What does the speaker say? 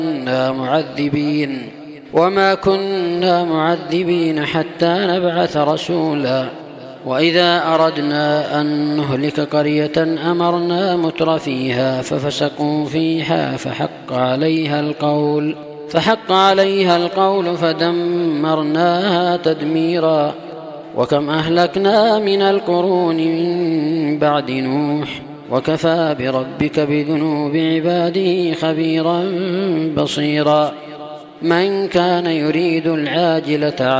وما كنا معذبين حتى نبعث رسولا وإذا أردنا أن نهلك قرية أمرنا مترفيها ففسقوا فيها فحق عليها القول فدمرناها تدميرا. وكم أهلكنا من القرون من بعد نوح وكفى بربك بذنوب عباده خبيرا بصيرا. من كان يريد العاجلة